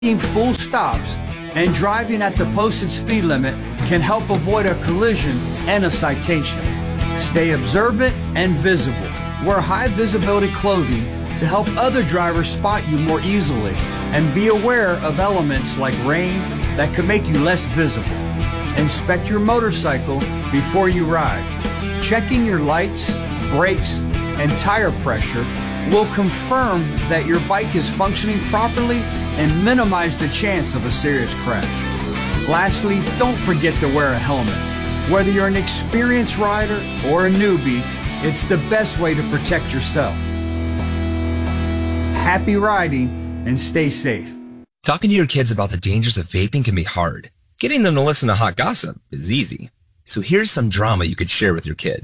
full stops and driving at the posted speed limit can help avoid a collision and a citation. Stay observant and visible. Wear high visibility clothing to help other drivers spot you more easily, and be aware of elements like rain that could make you less visible. Inspect your motorcycle before you ride. Checking your lights, brakes, and tire pressure will confirm that your bike is functioning properly and minimize the chance of a serious crash. Lastly, don't forget to wear a helmet. Whether you're an experienced rider or a newbie, it's the best way to protect yourself. Happy riding and stay safe. Talking to your kids about the dangers of vaping can be hard. Getting them to listen to hot gossip is easy. So here's some drama you could share with your kid.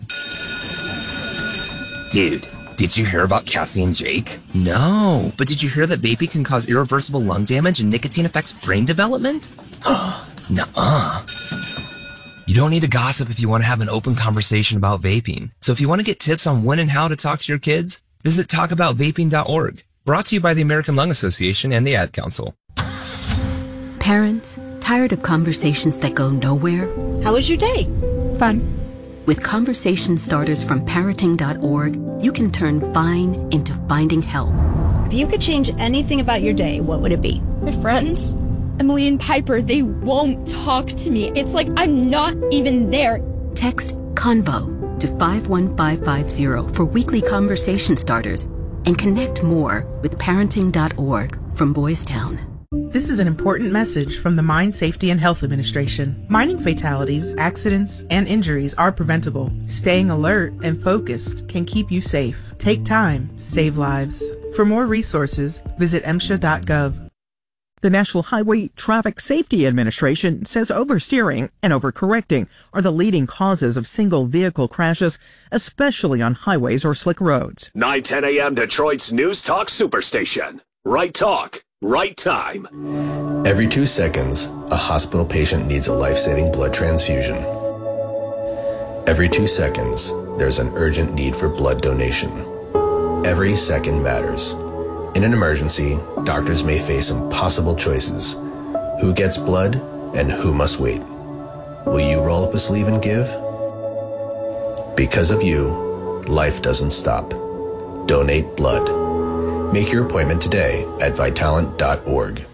Dude, did you hear about Cassie and Jake? No, but did you hear that vaping can cause irreversible lung damage and nicotine affects brain development? Nuh-uh. You don't need to gossip if you want to have an open conversation about vaping. So if you want to get tips on when and how to talk to your kids, visit talkaboutvaping.org. Brought to you by the American Lung Association and the Ad Council. Parents, tired of conversations that go nowhere? How was your day? Fun. With conversation starters from parenting.org, you can turn fine into finding help. If you could change anything about your day, what would it be? My friends, Emily and Piper, they won't talk to me. It's like I'm not even there. Text CONVO to 51550 for weekly conversation starters and connect more with parenting.org from Boys Town. This is an important message from the Mine Safety and Health Administration. Mining fatalities, accidents, and injuries are preventable. Staying alert and focused can keep you safe. Take time, save lives. For more resources, visit MSHA.gov. The National Highway Traffic Safety Administration says oversteering and overcorrecting are the leading causes of single vehicle crashes, especially on highways or slick roads. 9:10 a.m. Detroit's News Talk Superstation. Right talk, right time. Every 2 seconds, a hospital patient needs a life-saving blood transfusion. Every 2 seconds, there's an urgent need for blood donation. Every second matters. In an emergency, doctors may face impossible choices. Who gets blood and who must wait? Will you roll up a sleeve and give? Because of you, life doesn't stop. Donate blood. Make your appointment today at Vitalant.org.